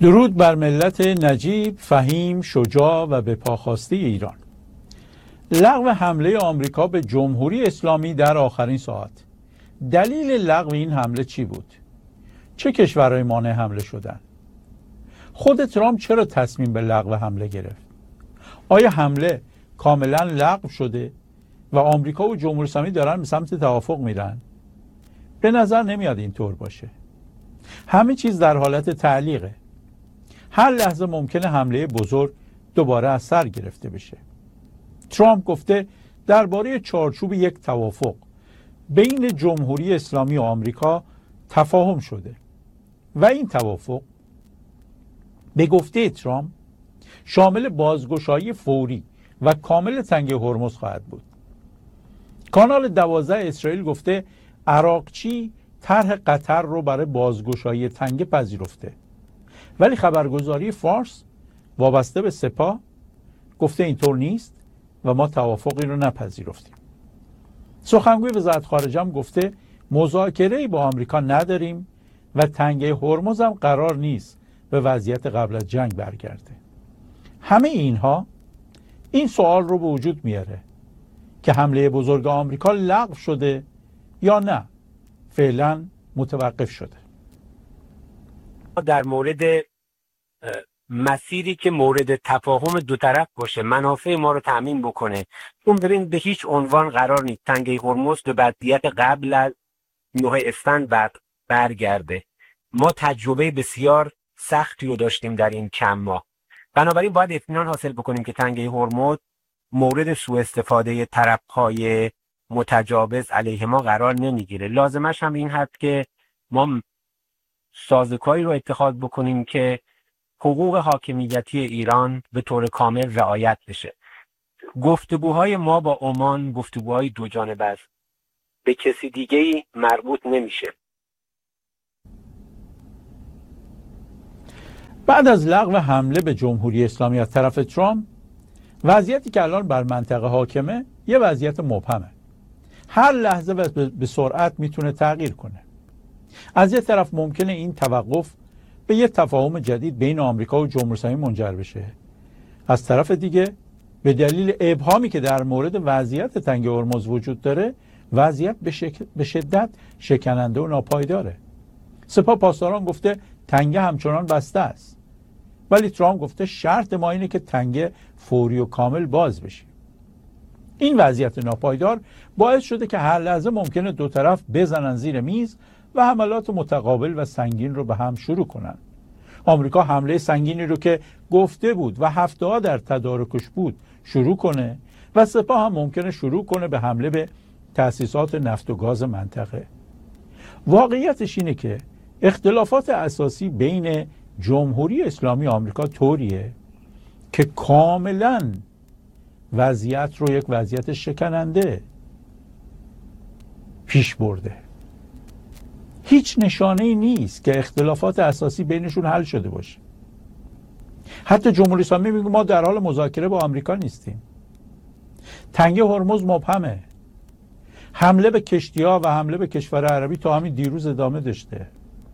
درود بر ملت نجیب، فهیم، شجاع و به پا خاسته ایران. لغو حمله آمریکا به جمهوری اسلامی در آخرین ساعت. دلیل لغو این حمله چی بود؟ چه کشورهای مانع حمله شدند؟ خود ترامپ چرا تصمیم به لغو حمله گرفت؟ آیا حمله کاملا لغو شده و آمریکا و جمهوری اسلامی دارن به سمت توافق میرن؟ به نظر نمیاد اینطور باشه. همه چیز در حالت تعلیقه. هر لحظه ممکنه حمله بزرگ دوباره از سر گرفته بشه. ترامپ گفته درباره چارچوب یک توافق بین جمهوری اسلامی و آمریکا تفاهم شده و این توافق به گفته ترامپ شامل بازگشایی فوری و کامل تنگه هرمز خواهد بود. کانال 12 اسرائیل گفته عراقچی طرح قطر رو برای بازگشایی تنگه پذیرفته، ولی خبرگزاری فارس وابسته به سپاه گفته اینطور نیست و ما توافقی رو نپذیرفتیم. سخنگوی وزارت خارجه هم گفته مذاکره‌ای با آمریکا نداریم و تنگه هرمز هم قرار نیست به وضعیت قبل از جنگ برگرده. همه اینها این سوال رو به وجود میاره که حمله بزرگ آمریکا لغو شده یا نه فعلا متوقف شده. در مورد مسیری که مورد تفاهم دو طرف باشه، منافع ما رو تأمین بکنه، اون ببین به هیچ عنوان قرار نیست تنگه هرمز به وضعیت قبل از 9 اسفند برگرده. ما تجربه بسیار سختی رو داشتیم در این کم ماه. بنابراین باید اطمینان حاصل بکنیم که تنگه هرمز مورد سوء استفاده طرف‌های متجاوز علیه ما قرار نمیگیره. لازمش هم این هست که ما سازوکاری رو اتخاذ بکنیم که حقوق حاکمیتی ایران به طور کامل رعایت بشه. گفتگوهای ما با عمان گفتگوهای دو جانبه است، به کسی دیگه‌ای مربوط نمیشه. بعد از لغو حمله به جمهوری اسلامی از طرف ترامپ، وضعیتی که الان بر منطقه حاکمه یه وضعیت مبهمه. هر لحظه به سرعت میتونه تغییر کنه. از یه طرف ممکنه این توقف به یه تفاهم جدید بین آمریکا و جمهوری اسلامی منجر بشه. از طرف دیگه به دلیل ابهامی که در مورد وضعیت تنگه هرمز وجود داره، وضعیت به شدت شکننده و ناپایداره. سپاه پاسداران گفته تنگه همچنان بسته است، ولی ترامپ گفته شرط ما اینه که تنگه فوری و کامل باز بشه. این وضعیت ناپایدار باعث شده که هر لحظه ممکنه دو طرف بزنن زیر میز و حملات متقابل و سنگین رو به هم شروع کنن. آمریکا حمله سنگینی رو که گفته بود و هفته‌ها در تدارکش بود شروع کنه و سپاه هم ممکنه شروع کنه به حمله به تأسیسات نفت و گاز منطقه. واقعیتش اینه که اختلافات اساسی بین جمهوری اسلامی و آمریکا طوریه که کاملا وضعیت رو یک وضعیت شکننده پیش برده. هیچ نشانه‌ای نیست که اختلافات اساسی بینشون حل شده باشه. حتی جمهوری اسلامی میگه ما در حال مذاکره با آمریکا نیستیم. تنگه هرمز مبهمه. حمله به کشتی‌ها و حمله به کشور عربی تا همین دیروز ادامه داشته.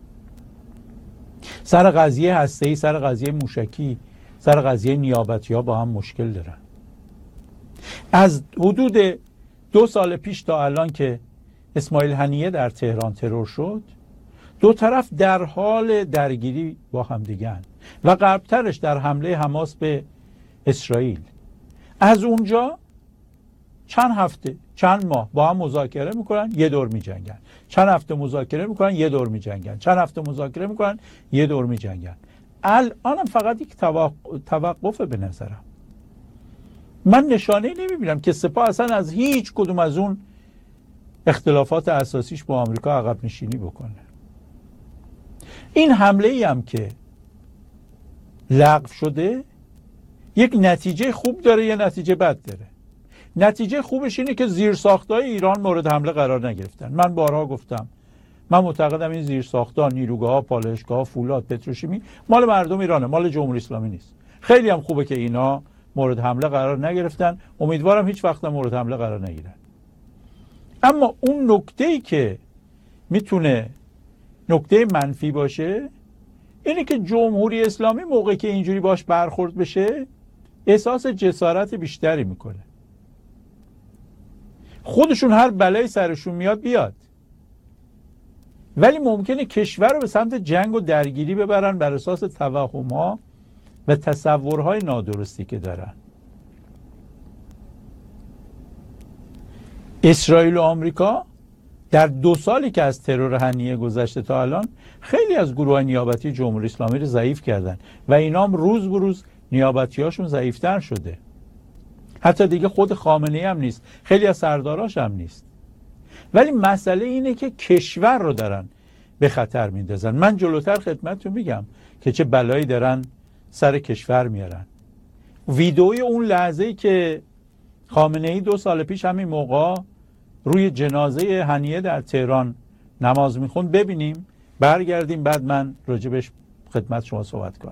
سر قضیه هسته‌ای، سر قضیه موشکی، سر قضیه نیابتی‌ها با هم مشکل دارن. از حدود 2 سال پیش تا الان که اسماعیل هنیه در تهران ترور شد، دو طرف در حال درگیری با همدیگن و غربترش در حمله حماس به اسرائیل. از اونجا چند هفته، چند ماه با هم مذاکره میکنن، یه دور میجنگن. چند هفته مذاکره میکنن، یه دور میجنگن. چند هفته مذاکره میکنن، یه دور میجنگن. الانم فقط یک توقف به نظرم. من نشانه نمیبینم که سپاه اصلا از هیچ کدوم از اون اختلافات اساسیش با آمریکا عقب نشینی بکنه. این حمله ای هم که لغو شده یک نتیجه خوب داره، یه نتیجه بد داره. نتیجه خوبش اینه که زیرساخت‌های ایران مورد حمله قرار نگرفتن. من بارها گفتم من معتقدم این زیرساخت‌ها، نیروگاه‌ها، پالایشگاه‌ها، فولاد، پتروشیمی مال مردم ایرانه، مال جمهوری اسلامی نیست. خیلی هم خوبه که اینا مورد حمله قرار نگرفتن. امیدوارم هیچ وقت مورد حمله قرار نگیرن. اما اون نکته‌ای که میتونه نکته منفی باشه اینه که جمهوری اسلامی موقعی که اینجوری باش برخورد بشه احساس جسارت بیشتری میکنه. خودشون هر بلایی سرشون میاد بیاد، ولی ممکنه کشور رو به سمت جنگ و درگیری ببرن بر اساس توهم‌ها و تصورهای نادرستی که دارن. اسرائیل و آمریکا در 2 سالی که از ترور هنیه گذشته تا الان خیلی از گروه‌های نیابتی جمهوری اسلامی رو ضعیف کردن و اینا هم روز به روز نیابتی‌هاشون ضعیف‌تر شده. حتی دیگه خود خامنه‌ای هم نیست، خیلی از سرداراش هم نیست. ولی مسئله اینه که کشور رو دارن به خطر میندازن. من جلوتر خدمتتون میگم که چه بلایی دارن سر کشور میارن. ویدئوی اون لحظه‌ای که خامنه‌ای 2 سال پیش همین موقع روی جنازه هنیه در تهران نماز میخوند ببینیم، برگردیم بعد من راجبش خدمت شما صحبت کنم.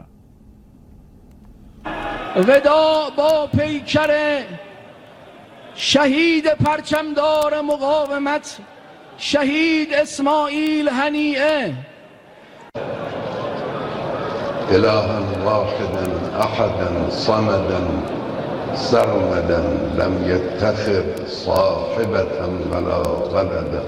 وداع با پیکر شهید پرچمدار مقاومت، شهید اسماعیل هنیه. إلها واحدا أحدا صمدا سرمدا لم يتخذ صاحبة ولا ولدا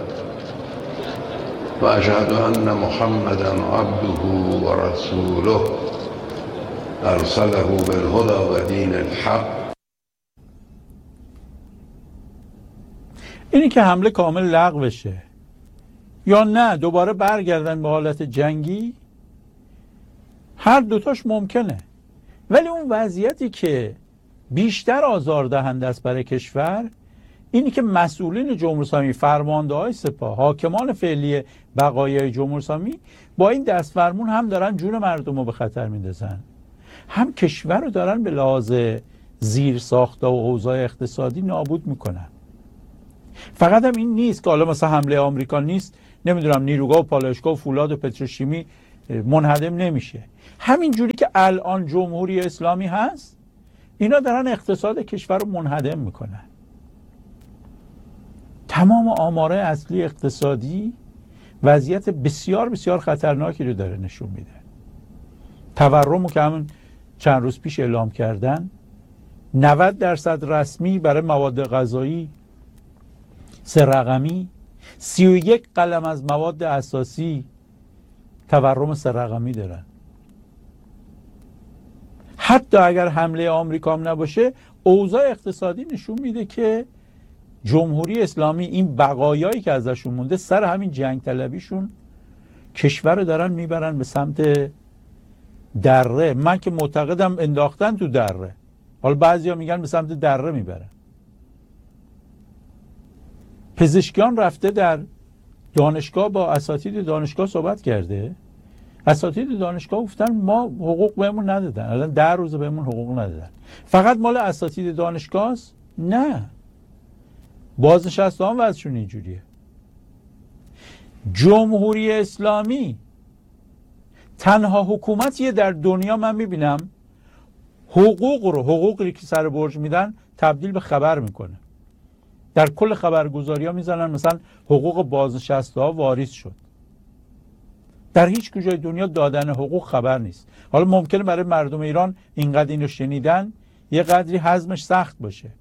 وأشهد أن محمدا عبده ورسوله أرسله بالهدى ودين الحق. اینی که حمله کامل لغو بشه یا نه دوباره برگردن به حالت جنگی، هر دوتاش ممکنه. ولی اون وضعیتی که بیشتر آزاردهنده است برای کشور اینی که مسئولین جمهوری اسلامی، فرمانده‌های سپاه، حاکمان فعلی بقایای جمهوری اسلامی با این دستفرمون هم دارن جون مردم رو به خطر میندازن، هم کشور رو دارن به لحاظ زیرساخت‌ها و اوضاع اقتصادی نابود میکنن. فقط هم این نیست که حالا مثلا حمله آمریکا نیست، نمیدونم نیروگاه و پالایشگاه و فولاد و پتروشیمی منهدم نمیشه. همین جوری که الان جمهوری اسلامی هست اینا دارن اقتصاد کشور رو منهدم میکنن. تمام آمارهای اصلی اقتصادی وضعیت بسیار بسیار خطرناکی رو داره نشون میده. تورم که همون چند روز پیش اعلام کردن 90% رسمی برای مواد غذایی 3 رقمی، 31 قلم از مواد اساسی تورم 3 رقمی دارن. حتی اگر حمله آمریکا هم نباشه اوضاع اقتصادی نشون میده که جمهوری اسلامی این بقایایی که ازشون مونده سر همین جنگ طلبیشون کشور رو دارن میبرن به سمت دره. من که معتقدم انداختن تو دره، حالا بعضیا میگن به سمت دره میبرن. پزشکیان رفته در دانشگاه با اساتید دانشگاه صحبت کرده، اساتید دانشگاه گفتن ما حقوق بهمون ندادن، الان 10 روز بهمون حقوق ندادن. فقط مال اساتید دانشگاه است؟ نه، بازنشسته‌ها هم وضعشون اینجوریه. جمهوری اسلامی تنها حکومتیه در دنیا من میبینم حقوقی که سر برج میدن تبدیل به خبر میکنه. در کل خبرگزاری‌ها میزنن مثلا حقوق بازنشسته‌ها واریز شد. در هیچ کجای دنیا دادن حقوق خبر نیست. حالا ممکنه برای مردم ایران اینقدر اینو شنیدن یه قدری هضمش سخت باشه.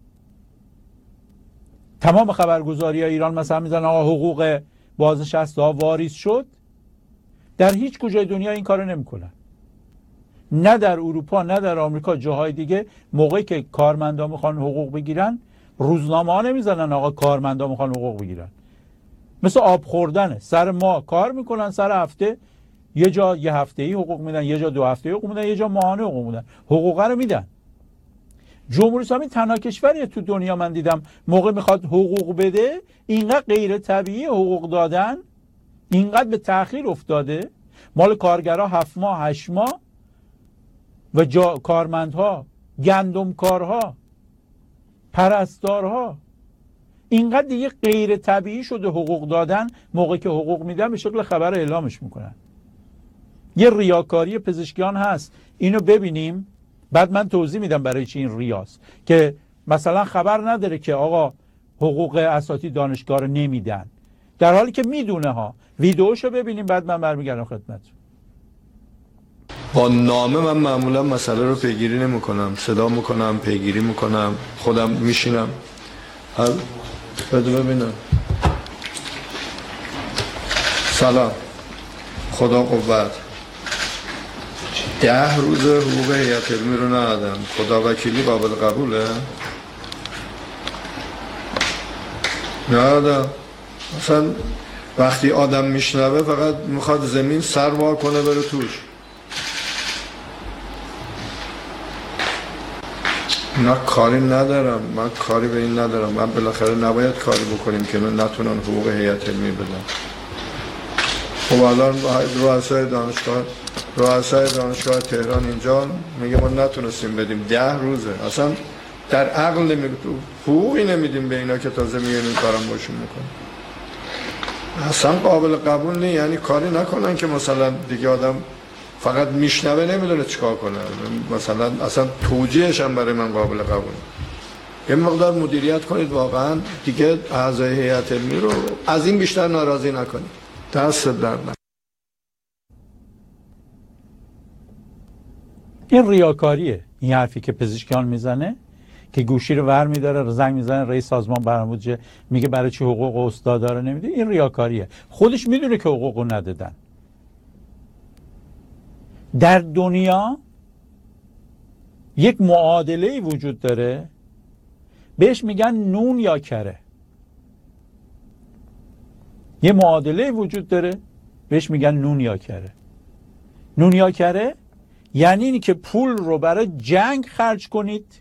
تمام خبرگزاری‌های ایران مثلا میزنن آقا حقوق بازنشسته‌ها واریز شد. در هیچ کجای دنیا این کارو نمیکنن. نه در اروپا نه در آمریکا، جاهای دیگه موقعی که کارمندا میخوان حقوق بگیرن روزنامه‌ها نمیزنن آقا کارمندا میخوان حقوق بگیرن. مثل آب خوردنه، سر ما کار میکنن، سر هفته یه جا یه هفته‌ای حقوق میدن، یه جا 2 هفته‌ای حقوق میدن، یه جا ماهانه حقوق میدن. حقوق رو میدن. جمهوری اسلامی تنها کشوریه تو دنیا من دیدم موقع میخواد حقوق بده اینقدر غیر طبیعی حقوق دادن، اینقدر به تأخیر افتاده. مال کارگرها 7 ماه 8 ماه و کارمندها، گندمکارها، پرستارها اینقدر دیگه غیر طبیعی شده حقوق دادن. موقعی که حقوق میدن به شکل خبر اعلامش میکنن. یه ریاکاری پزشکیان هست، اینو ببینیم بعد من توضیح میدم برای چی این ریاست، که مثلا خبر نداره که آقا حقوق اساتید دانشگاه رو نمیدن در حالی که میدونه ها. ویدئوشو ببینیم بعد من برمیگردم خدمتتون. با نامه من معمولا مسئله رو پیگیری نمی کنم، صدا میکنم، پیگیری میکنم، خودم میشینم. بده ببینم. سلام، خدا قوت. 10 روز حقوق هیئت علمی رو ندادم، خدا وکیلی قابل قبوله؟ ندادم. مثلا وقتی آدم میشنوه فقط میخواد زمین سر وا کنه بره توش. نه کاری ندارم، من کاری به این ندارم. من بالاخره نباید کاری بکنیم که نتونن حقوق هیئت علمی بدن. خب الان رؤسای دانشگاه تهران اینجا میگه ما نتونستیم بدیم، 10 روزه. اصلا در عقل نمیگه حقوقی نمیدیم به اینا که تازه میگن این کارم باشون میکنن. اصلا قابل قبول نیست. یعنی کاری نکنن که مثلا دیگه آدم فقط میشنوه نمیدونه چیکار کنه. مثلا اصلا توجیهش هم برای من قابل قبول. یه مقدار مدیریت کنید واقعا دیگه، اعضای هیئت علمی رو از این بیشتر ناراضی نکنید. دست درد نکنه. این ریاکاریه، این حرفی که پزشکیان میزنه که گوشی رو ور میداره، زنگ میزنه رئیس سازمان برنامه‌ریزی میگه برای چی حقوق استادا رو نمیده. این ریاکاریه. خودش میدونه که حقوقو ندادن. در دنیا یک معادله‌ای وجود داره بهش میگن نون یا کره. یه معادله‌ای وجود داره بهش میگن نون یا کره. نون یا کره یعنی اینی که پول رو برای جنگ خرج کنید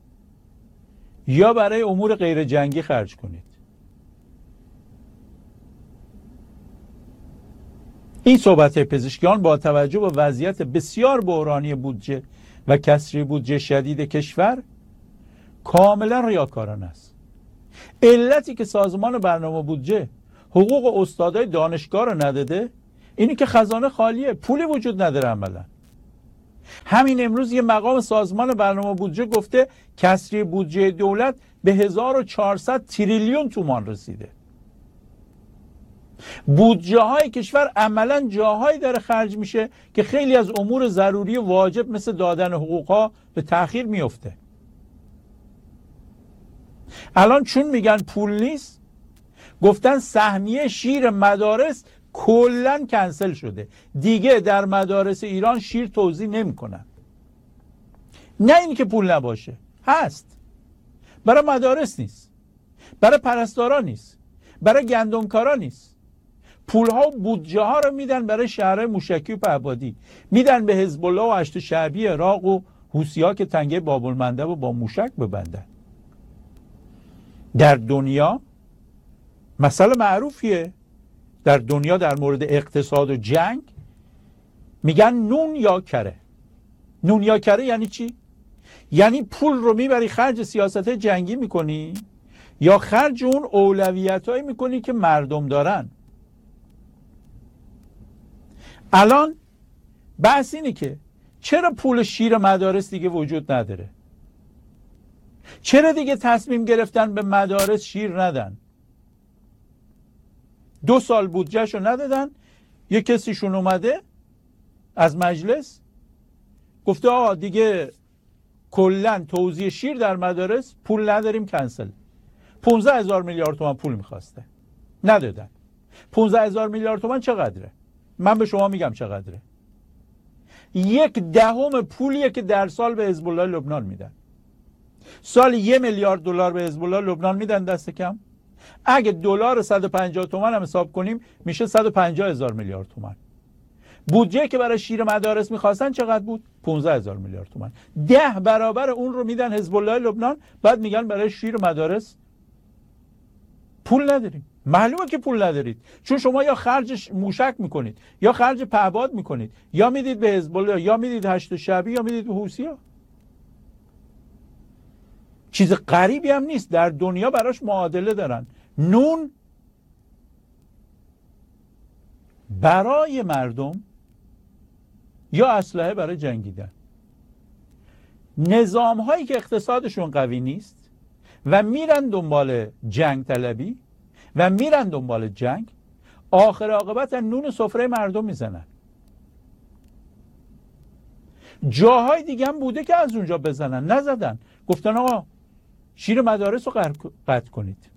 یا برای امور غیر جنگی خرج کنید. این صحبت پزشکیان با توجه به وضعیت بسیار بحرانی بودجه و کسری بودجه شدید کشور کاملا ریاکارانه است. علتی که سازمان برنامه بودجه حقوق استادای دانشگاه رو نداده اینی که خزانه خالیه، پولی وجود نداره عملا. همین امروز یه مقام سازمان برنامه بودجه گفته کسری بودجه دولت به 1400 تریلیون تومان رسیده. بودجه های کشور عملا جاهایی داره خرج میشه که خیلی از امور ضروری واجب مثل دادن حقوق ها به تأخیر میفته. الان چون میگن پول نیست، گفتن سهمیه شیر مدارس کلن کنسل شده، دیگه در مدارس ایران شیر توزیع نمیکنن. نه این که پول نباشه، هست، برای مدارس نیست، برای پرستارا نیست، برای گندمکارا نیست. پولها و بودجه ها رو میدن برای شهرهای موشکی و پهپادی، میدن به حزب الله و هشت شعبی عراق و حوثی‌ها که تنگه باب‌المندب و با موشک ببندن. در دنیا مسئله معروفیه، در دنیا در مورد اقتصاد و جنگ میگن نون یا کره. نون یا کره یعنی چی؟ یعنی پول رو میبری خرج سیاست جنگی میکنی یا خرج اون اولویتایی میکنی که مردم دارن. الان بحث اینه که چرا پول شیر مدارس دیگه وجود نداره؟ چرا دیگه تصمیم گرفتن به مدارس شیر ندن؟ 2 سال بودجهشو ندادن. یه کسیشون اومده از مجلس گفته آقا دیگه کلن توزیع شیر در مدارس پول نداریم، کنسل. 15,000 میلیارد تومان پول میخواسته، ندادن. 15,000 میلیارد تومان چقدره؟ من به شما میگم چقدره. 1/10 پولیه که در سال به حزب الله لبنان میدن. سال 1 میلیارد دلار به حزب الله لبنان میدن دست کم. اگه دلار 150 تومان هم حساب کنیم میشه 150,000 میلیارد تومان. بودجه که برای شیر مدارس میخواستن چقدر بود؟ 15,000 میلیارد تومان. 10 برابر اون رو میدن حزب الله لبنان، بعد میگن برای شیر مدارس پول نداریم. معلومه که پول ندارید، چون شما یا خرج موشک میکنید یا خرج پهپاد میکنید، یا میدید به حزب الله، یا میدید هشت شعبی، یا میدید به حوثی‌ها. چیز غریبی هم نیست، در دنیا براش معادله دارن. نون برای مردم یا اسلحه برای جنگیدن. نظام هایی که اقتصادشون قوی نیست و میرن دنبال جنگ طلبی و میرن دنبال جنگ، آخر عاقبت نون سفره مردم میزنن. جاهای دیگه هم بوده که از اونجا بزنن، نزدن، گفتن آقا شیر مدارس رو قطع کنید.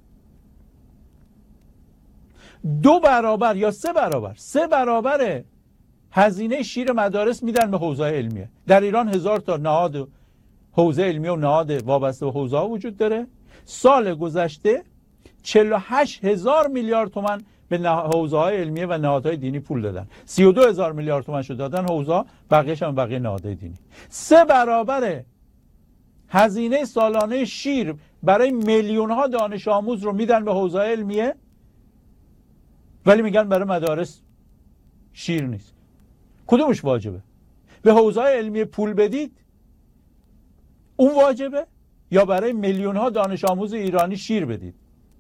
2 برابر یا 3 برابر هزینه شیر مدارس میدن به حوزه علمیه. در ایران 1000 تا نهاد حوزه علمی و نهاد وابسته به حوزه ها وجود داره. سال گذشته 48,000 میلیارد تومان به حوزه های علمیه و نهادهای دینی پول دادن. 32,000 میلیارد تومان شو دادن حوزه ها، بقیه‌ش هم بقیه نهادهای دینی. 3 برابر هزینه سالانه شیر برای میلیون ها دانش آموز رو میدن به حوزه علمیه، ولی میگن برای مدارس شیر نیست. کدومش واجبه؟ به حوزه علمیه پول بدید اون واجبه، یا برای میلیون ها دانش آموز ایرانی شیر بدید؟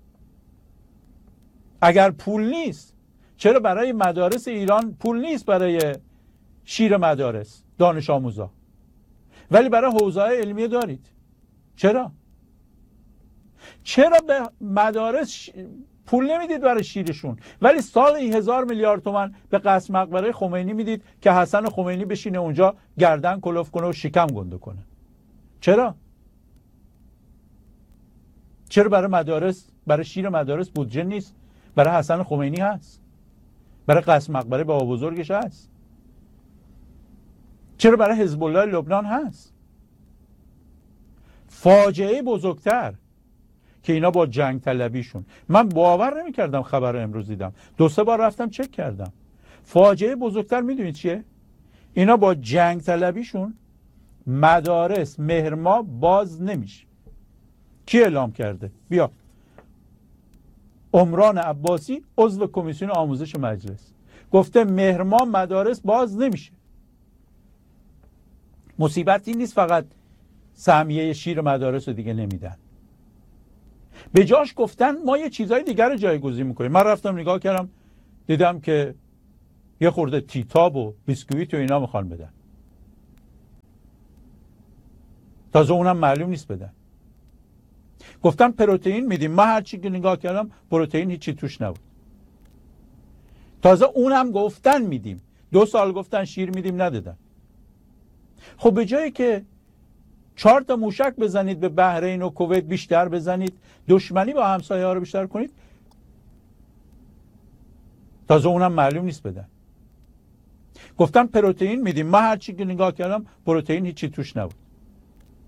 اگر پول نیست، چرا برای مدارس ایران پول نیست برای شیر مدارس دانش آموزا، ولی برای حوزه علمیه دارید؟ چرا به مدارس پول نمیدید برای شیرشون، ولی سالی 1000 میلیارد تومان به قصر مقبره خمینی میدید که حسن خمینی بشینه اونجا گردن کلوف کنه و شکم گنده کنه؟ چرا برای مدارس، برای شیر مدارس بودجه نیست؟ برای حسن خمینی هست، برای قصر مقبره بابا بزرگش هست، چرا برای حزب الله لبنان هست؟ فاجعه بزرگتر که اینا با جنگ طلبیشون، من باور نمی کردم خبر رو امروز دیدم، 2-3 بار رفتم چک کردم. فاجعه بزرگتر میدونید چیه؟ اینا با جنگ طلبیشون مدارس مهر ماه باز نمیشه. کی اعلام کرده؟ بیا عمران عباسی عضو کمیسیون آموزش مجلس گفته مهر ماه مدارس باز نمیشه. مصیبت این نیست فقط سهمیه شیر مدارس رو دیگه نمیدن، به جاش گفتن ما یه چیزای دیگر رو جایگزین میکنیم. من رفتم نگاه کردم دیدم که یه خورده تیتاب و بیسکویت و اینا میخوان بدن، تازه اونم معلوم نیست بدن. گفتن پروتئین میدیم، من هر چی که نگاه کردم پروتئین هیچی توش نبود. تازه اونم گفتن میدیم، 2 سال گفتن شیر میدیم ندادن. خب به جایی که 4 تا موشک بزنید به بحرین و کویت بیشتر بزنید، دشمنی با همسایه ها رو بیشتر کنید، تازه اونم معلوم نیست بدن. گفتن پروتئین میدیم، من هر چی که نگاه کردم پروتئین هیچی توش نبود.